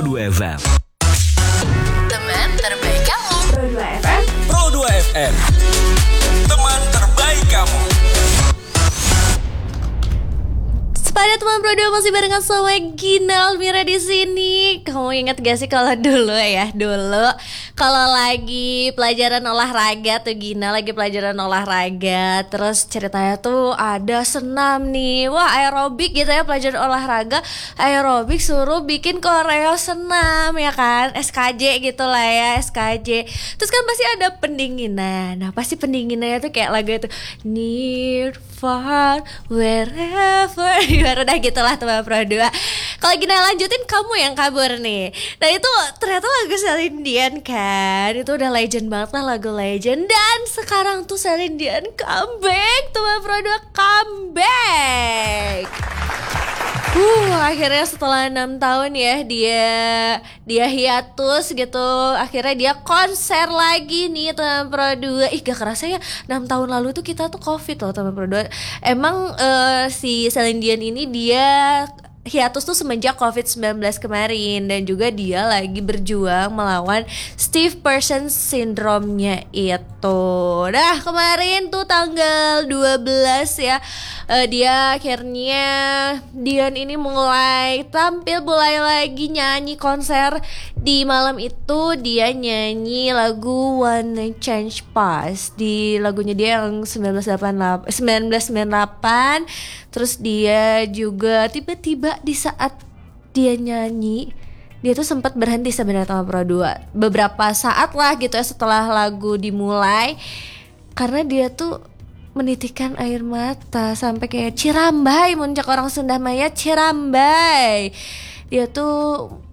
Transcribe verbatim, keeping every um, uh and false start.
Pro dua F M. Teman terbaik kamu. Pro dua F M. Pro dua F M. Teman terbaik kamu. Pada teman Pro dua masih barengan sama Gina Almira di sini. Kamu ingat gak sih kalau dulu ya, dulu kalau lagi pelajaran olahraga tuh Gina lagi pelajaran olahraga, terus ceritanya tuh ada senam nih, wah aerobik gitu ya, pelajaran olahraga aerobik suruh bikin koreo senam ya kan, S K J gitu lah ya, S K J. Terus kan pasti ada pendinginan. Nah pasti pendinginannya tuh kayak lagu itu, near far wherever. Baru udah gitulah teman Pro dua. Kalau Gina lanjutin kamu yang kabur nih. Nah itu ternyata lagu Celine Dion kan, itu udah legend banget lah, lagu legend. Dan sekarang tuh Celine Dion comeback, teman Pro dua comeback. Uh, akhirnya setelah enam tahun ya dia dia hiatus gitu, akhirnya dia konser lagi nih teman Pro dua. Ih gak kerasa ya, enam tahun lalu tuh kita tuh Covid loh teman Pro dua. Emang uh, si Celine Dion ini dia hiatus tuh semenjak covid sembilan belas kemarin, dan juga dia lagi berjuang melawan stiff person syndrome-nya itu. Nah kemarin tuh tanggal dua belas ya, uh, dia akhirnya Dion ini mulai tampil, mulai lagi nyanyi konser. Di malam itu dia nyanyi lagu Wanna Change Past, di lagunya dia yang sembilan belas sembilan belas sembilan puluh delapan. Terus dia juga tiba-tiba di saat dia nyanyi, dia tuh sempat berhenti sebenarnya sama Pro dua beberapa saat lah gitu ya setelah lagu dimulai, karena dia tuh menitikkan air mata sampai kayak cirambai, muncak orang Sunda Maya, cirambai. Dia tuh